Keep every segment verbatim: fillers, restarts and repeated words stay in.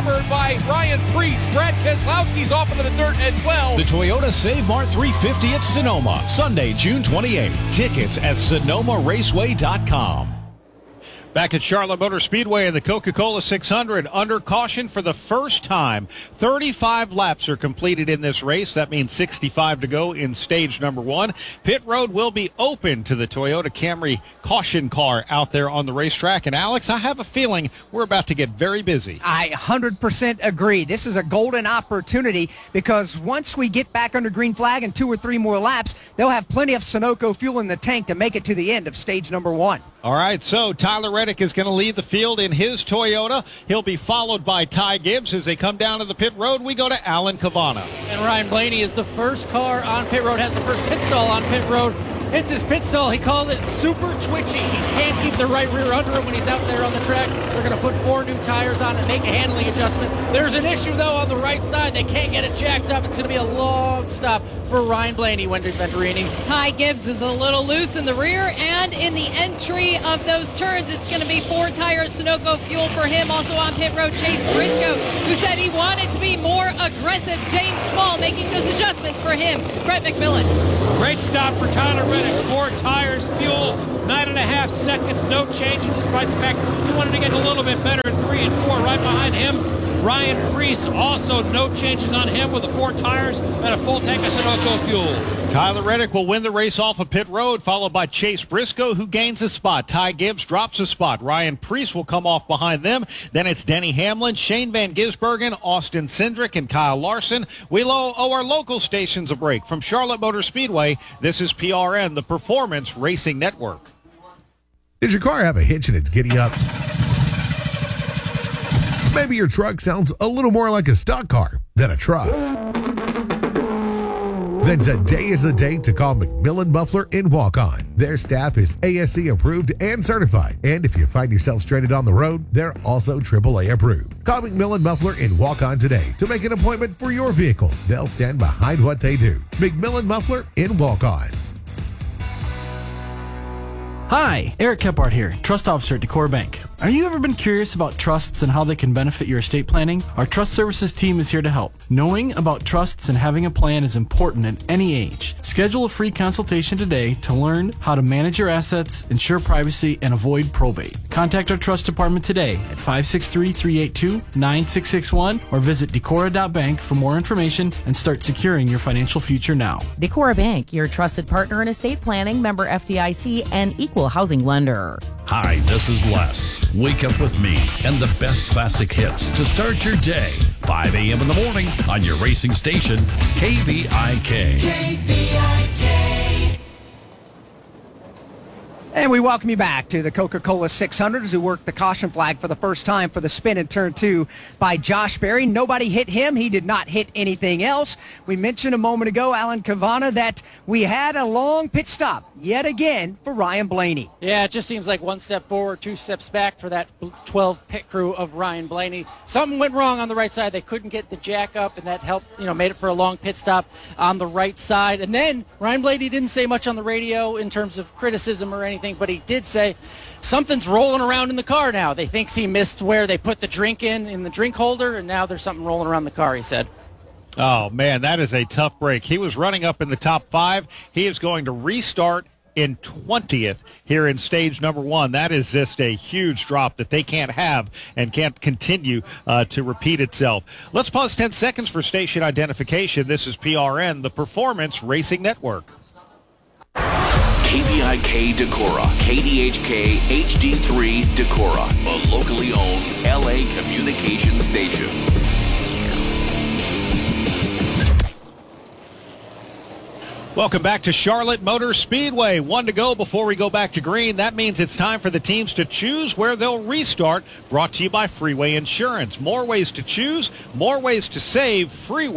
hammered by Ryan Preece. Brad Keselowski's off into the dirt as well. The Toyota Save Mart three fifty at Sonoma, Sunday, June twenty-eighth. Tickets at sonoma raceway dot com. Back at Charlotte Motor Speedway in the Coca-Cola six hundred, under caution for the first time. thirty-five laps are completed in this race. That means sixty-five to go in stage number one. Pit road will be open to the Toyota Camry caution car out there on the racetrack. And Alex, I have a feeling we're about to get very busy. I one hundred percent agree. This is a golden opportunity because once we get back under green flag in two or three more laps, they'll have plenty of Sunoco fuel in the tank to make it to the end of stage number one. All right, so Tyler Reddick is going to lead the field in his Toyota. He'll be followed by Ty Gibbs. As they come down to the pit road, we go to Alan Cavana. And Ryan Blaney is the first car on pit road, has the first pit stall on pit road. Hits his pit stall. He called it super twitchy. He can't keep the right rear under him when he's out there on the track. They're going to put four new tires on and make a handling adjustment. There's an issue, though, on the right side. They can't get it jacked up. It's going to be a long stop for Ryan Blaney, Wendy Venturini. Ty Gibbs is a little loose in the rear, and in the entry of those turns, it's going to be four tires Sunoco fuel for him. Also on pit road, Chase Briscoe, who said he wanted to be more aggressive. James Small making those adjustments for him. Brett McMillan. Great stop for Tyler Reddick. Four tires, fuel, nine and a half seconds, no changes, despite the fact he wanted to get a little bit better in three and four. Right behind him, Ryan Preece, also no changes on him with the four tires and a full tank of Sunoco fuel. Tyler Reddick will win the race off of pit road, followed by Chase Briscoe, who gains a spot. Ty Gibbs drops a spot. Ryan Preece will come off behind them. Then it's Denny Hamlin, Shane Van Gisbergen, Austin Cindric, and Kyle Larson. We owe our local stations a break. From Charlotte Motor Speedway, this is P R N, the Performance Racing Network. Does your car have a hitch and it's giddy up? Maybe your truck sounds a little more like a stock car than a truck. Then today is the day to call McMillan Muffler in Walk-On. Their staff is A S C approved and certified. And if you find yourself stranded on the road, they're also triple A approved. Call McMillan Muffler in Walk-On today to make an appointment for your vehicle. They'll stand behind what they do. McMillan Muffler in Walk-On. Hi, Eric Kephart here, Trust Officer at Decora Bank. Are you ever been curious about trusts and how they can benefit your estate planning? Our Trust Services team is here to help. Knowing about trusts and having a plan is important at any age. Schedule a free consultation today to learn how to manage your assets, ensure privacy, and avoid probate. Contact our trust department today at five six three, three eight two, nine six six one or visit decora dot bank for more information and start securing your financial future now. Decora Bank, your trusted partner in estate planning, member F D I C, and equal housing lender. Hi, this is Les. Wake up with me and the best classic hits to start your day. five a.m. in the morning on your racing station, K V I K. K V I K. And we welcome you back to the Coca-Cola six hundred as we work the caution flag for the first time for the spin in turn two by Josh Berry. Nobody hit him. He did not hit anything else. We mentioned a moment ago, Alan Cavana, that we had a long pit stop yet again for Ryan Blaney. Yeah, it just seems like one step forward, two steps back for that twelve pit crew of Ryan Blaney. Something went wrong on the right side. They couldn't get the jack up, and that helped, you know, made it for a long pit stop on the right side. And then Ryan Blaney didn't say much on the radio in terms of criticism or anything, but he did say something's rolling around in the car now. They thinks he missed where they put the drink in, in the drink holder, and now there's something rolling around the car, he said. Oh, man, that is a tough break. He was running up in the top five. He is going to restart in twentieth here in stage number one. That is just a huge drop that they can't have and can't continue uh, to repeat itself. Let's pause ten seconds for station identification. This is P R N, the Performance Racing Network. K V I K Decorah, K D H K H D three Decorah, a locally owned L A communication station. Welcome back to Charlotte Motor Speedway. One to go before we go back to green. That means it's time for the teams to choose where they'll restart. Brought to you by Freeway Insurance. More ways to choose, more ways to save. Freeway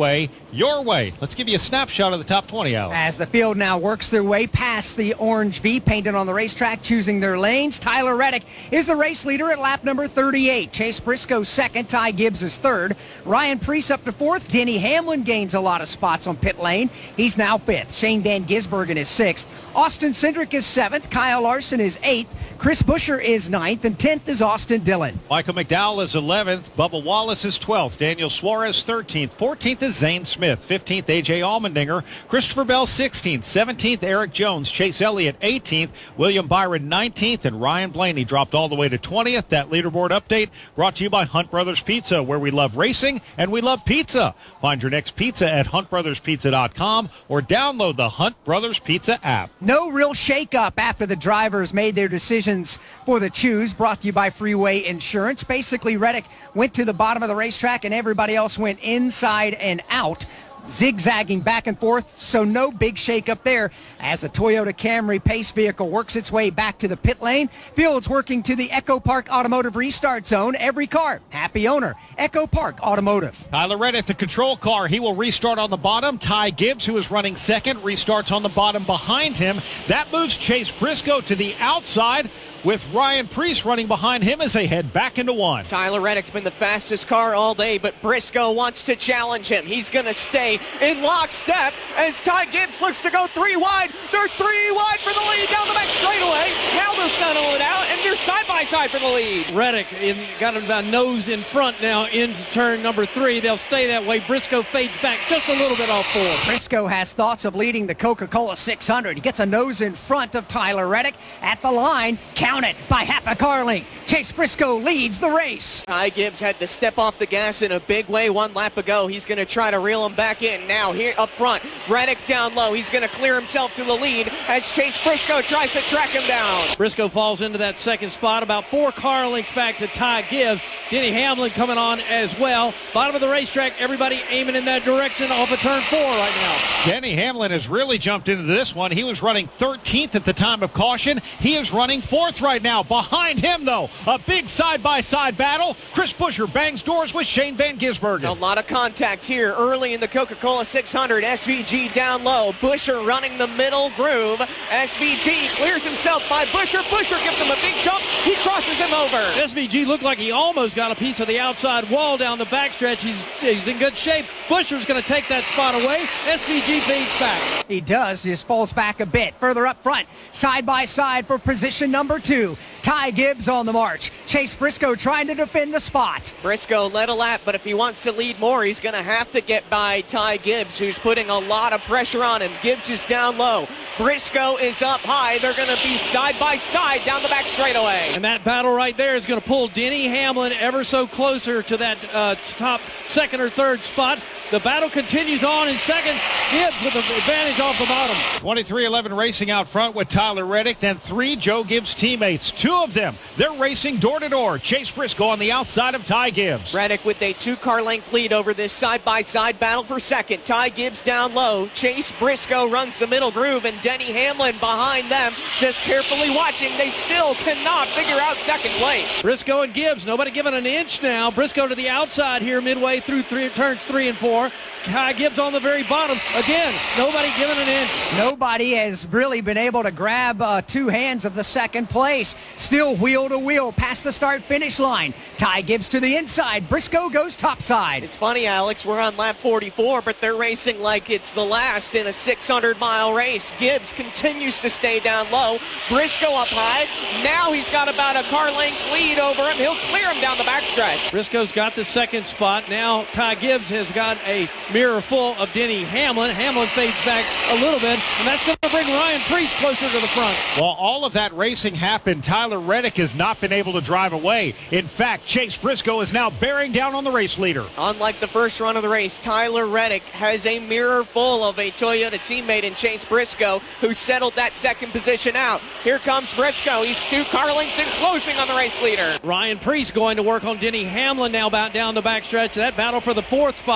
your way. Let's give you a snapshot of the top twenty, Alex. As the field now works their way past the orange V painted on the racetrack, choosing their lanes, Tyler Reddick is the race leader at lap number thirty-eight. Chase Briscoe second, Ty Gibbs is third. Ryan Preece up to fourth. Denny Hamlin gains a lot of spots on pit lane. He's now fifth. Shane Van Gisbergen is sixth. Austin Cindric is seventh. Kyle Larson is eighth. Chris Buescher is ninth, and tenth is Austin Dillon. Michael McDowell is eleventh. Bubba Wallace is twelfth. Daniel Suarez thirteenth. fourteenth is Zane Smith. fifteenth, A J Allmendinger. Christopher Bell sixteenth. seventeenth, Eric Jones. Chase Elliott eighteenth. William Byron nineteenth. And Ryan Blaney dropped all the way to twentieth. That leaderboard update brought to you by Hunt Brothers Pizza, where we love racing and we love pizza. Find your next pizza at hunt brothers pizza dot com or download the Hunt Brothers Pizza app. No real shakeup after the drivers made their decisions for the choose, brought to you by Freeway Insurance. Basically, Reddick went to the bottom of the racetrack and everybody else went inside and out, zigzagging back and forth, so no big shakeup there as the Toyota Camry Pace vehicle works its way back to the pit lane. Field's working to the Echo Park Automotive restart zone. Every car, happy owner, Echo Park Automotive. Tyler Reddick, the control car, he will restart on the bottom. Ty Gibbs, who is running second, restarts on the bottom behind him. That moves Chase Briscoe to the outside, with Ryan Preece running behind him as they head back into one. Tyler Reddick's been the fastest car all day, but Briscoe wants to challenge him. He's going to stay in lockstep as Ty Gibbs looks to go three wide. They're three wide for the lead down the back straightaway. Now they'll settle it out, and they're side-by-side for the lead. Reddick in, got him about nose in front now into turn number three. They'll stay that way. Briscoe fades back just a little bit off four. Briscoe has thoughts of leading the Coca-Cola six hundred. He gets a nose in front of Tyler Reddick at the line. Count it by half a car length. Chase Briscoe leads the race. Ty Gibbs had to step off the gas in a big way one lap ago. He's going to try to reel him back in. Now here up front, Reddick down low. He's going to clear himself to the lead as Chase Briscoe tries to track him down. Briscoe falls into that second spot, about four car lengths back to Ty Gibbs. Denny Hamlin coming on as well. Bottom of the racetrack, everybody aiming in that direction off of turn four right now. Denny Hamlin has really jumped into this one. He was running thirteenth at the time of caution. He is running fourth right now. Behind him, though, a big side-by-side battle. Chris Buescher bangs doors with Shane Van Gisbergen. A lot of contact here early in the Coca-Cola six hundred. S V G down low. Buescher running the middle groove. S V G clears himself by Buescher. Buescher gives him a big jump. He crosses him over. S V G looked like he almost got a piece of the outside wall down the backstretch. He's, he's in good shape. Buescher's going to take that spot away. S V G fades back. He does, just falls back a bit. Further up front, side by side for position number two. Ty Gibbs on the march. Chase Briscoe trying to defend the spot. Briscoe led a lap, but if he wants to lead more, he's going to have to get by Ty Gibbs, who's putting a lot of pressure on him. Gibbs is down low. Briscoe is up high. They're going to be side by side down the back straightaway. And that battle right there is going to pull Denny Hamlin ever so closer to that uh, top second or third spot. The battle continues on in second. Gibbs with the advantage off the bottom. twenty-three eleven Racing out front with Tyler Reddick. Then three Joe Gibbs teammates. Two of them, they're racing door to door. Chase Briscoe on the outside of Ty Gibbs. Reddick with a two-car length lead over this side-by-side battle for second. Ty Gibbs down low. Chase Briscoe runs the middle groove, and Denny Hamlin behind them, just carefully watching. They still cannot figure out second place. Briscoe and Gibbs, nobody giving an inch now. Briscoe to the outside here midway through three, turns three and four. Ty Gibbs on the very bottom. Again, nobody giving an inch. Nobody has really been able to grab uh, two hands of the second place. Still wheel to wheel past the start-finish line. Ty Gibbs to the inside. Briscoe goes topside. It's funny, Alex, we're on lap forty-four, but they're racing like it's the last in a six hundred mile race. Gibbs continues to stay down low. Briscoe up high. Now he's got about a car length lead over him. He'll clear him down the backstretch. Briscoe's got the second spot. Now Ty Gibbs has got a mirror full of Denny Hamlin. Hamlin fades back a little bit, and that's going to bring Ryan Preece closer to the front. While all of that racing happened, Tyler Reddick has not been able to drive away. In fact, Chase Briscoe is now bearing down on the race leader. Unlike the first run of the race, Tyler Reddick has a mirror full of a Toyota teammate in Chase Briscoe, who settled that second position out. Here comes Briscoe. He's two car lengths and closing on the race leader. Ryan Preece going to work on Denny Hamlin now about down the backstretch. That battle for the fourth spot.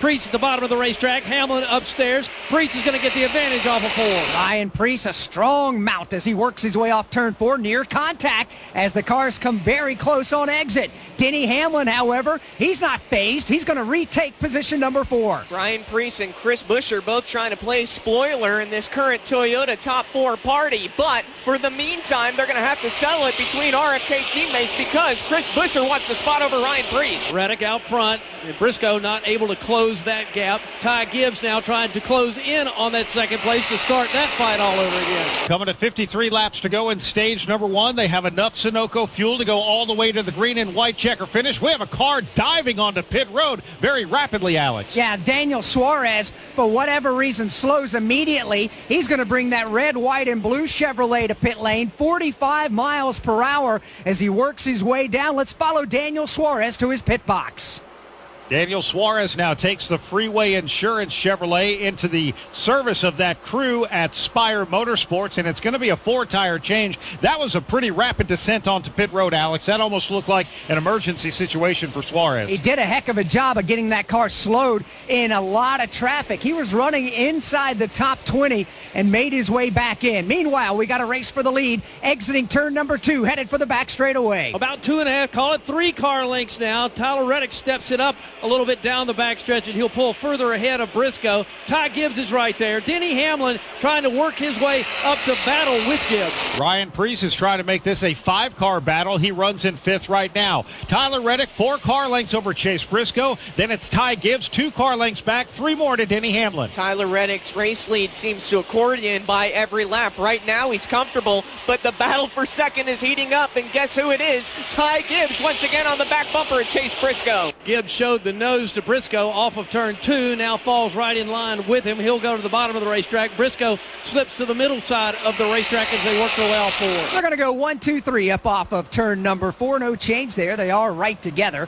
Priest at the bottom of the racetrack. Hamlin upstairs. Priest is going to get the advantage off of four. Ryan Priest, a strong mount as he works his way off turn four, near contact as the cars come very close on exit. Denny Hamlin, however, he's not phased. He's going to retake position number four. Ryan Priest and Chris Buescher both trying to play spoiler in this current Toyota top four party, but for the meantime, they're going to have to settle it between R F K teammates because Chris Buescher wants to spot over Ryan Priest. Reddick out front. And Briscoe not able to close that gap. Ty Gibbs now trying to close in on that second place to start that fight all over again. Coming to fifty-three laps to go in stage number one. They have enough Sunoco fuel to go all the way to the green and white checker finish. We have a car diving onto pit road very rapidly, Alex. Yeah, Daniel Suarez, for whatever reason, slows immediately. He's going to bring that red, white, and blue Chevrolet to pit lane, forty-five miles per hour as he works his way down. Let's follow Daniel Suarez to his pit box. Daniel Suarez now takes the Freeway Insurance Chevrolet into the service of that crew at Spire Motorsports, and it's going to be a four-tire change. That was a pretty rapid descent onto pit road, Alex. That almost looked like an emergency situation for Suarez. He did a heck of a job of getting that car slowed in a lot of traffic. He was running inside the top twenty and made his way back in. Meanwhile, we got a race for the lead, exiting turn number two, headed for the back straightaway. About two and a half, call it three car lengths now. Tyler Reddick steps it up a little bit down the backstretch, and he'll pull further ahead of Briscoe. Ty Gibbs is right there. Denny Hamlin trying to work his way up to battle with Gibbs. Ryan Priest is trying to make this a five-car battle. He runs in fifth right now. Tyler Reddick, four car lengths over Chase Briscoe. Then it's Ty Gibbs, two car lengths back, three more to Denny Hamlin. Tyler Reddick's race lead seems to accordion by every lap. Right now he's comfortable, but the battle for second is heating up, and guess who it is? Ty Gibbs once again on the back bumper at Chase Briscoe. Gibbs showed the nose to Briscoe off of turn two, now falls right in line with him. He'll go to the bottom of the racetrack. Briscoe slips to the middle side of the racetrack as they work their way off forward. They're going to go one, two, three up off of turn number four. No change there. They are right together.